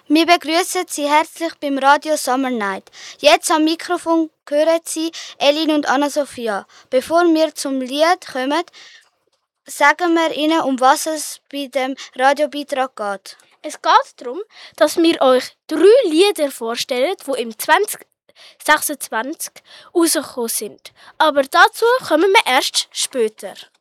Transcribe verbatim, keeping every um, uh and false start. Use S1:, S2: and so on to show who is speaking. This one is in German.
S1: Wir begrüßen Sie herzlich beim Radio Summer Night. Jetzt am Mikrofon hören Sie Elin und Anna-Sophia. Bevor wir zum Lied kommen, sagen wir Ihnen, um was es bei dem Radiobeitrag geht.
S2: Es geht darum, dass wir euch drei Lieder vorstellen, die im zwanzig sechsundzwanzig rausgekommen sind. Aber dazu kommen wir erst später.